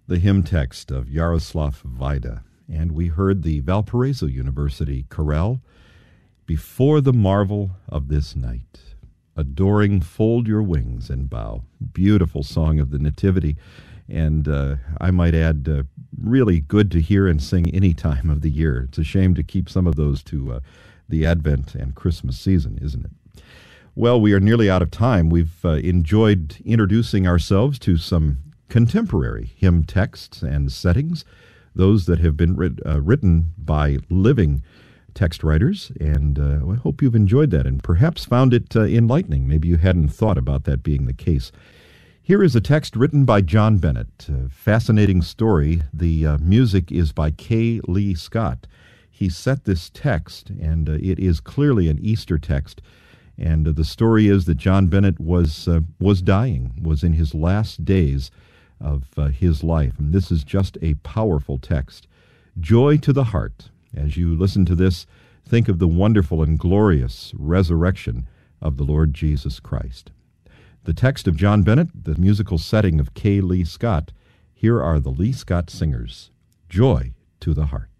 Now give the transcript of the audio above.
The hymn text of Jaroslav Vaida, and we heard the Valparaiso University chorale, Before the Marvel of This Night. Adoring, fold your wings and bow. Beautiful song of the Nativity, and I might add, really good to hear and sing any time of the year. It's a shame to keep some of those to the Advent and Christmas season, isn't it? Well, we are nearly out of time. We've enjoyed introducing ourselves to some contemporary hymn texts and settings, those that have been written by living text writers, and I hope you've enjoyed that and perhaps found it enlightening. Maybe you hadn't thought about that being the case. Here is a text written by John Bennett. A fascinating story. The music is by K. Lee Scott. He set this text, and it is clearly an Easter text. And the story is that John Bennett was dying, was in his last days of his life. And this is just a powerful text. Joy to the heart. As you listen to this, think of the wonderful and glorious resurrection of the Lord Jesus Christ. The text of John Bennett, the musical setting of K. Lee Scott. Here are the Lee Scott Singers. Joy to the heart.